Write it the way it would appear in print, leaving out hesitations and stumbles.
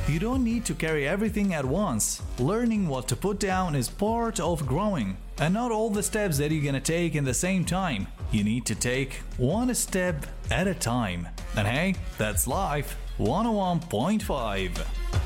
You don't need to carry everything at once. Learning what to put down is part of growing, and not all the steps that you're gonna take in the same time. You need to take one step at a time. And hey, that's life 101.5.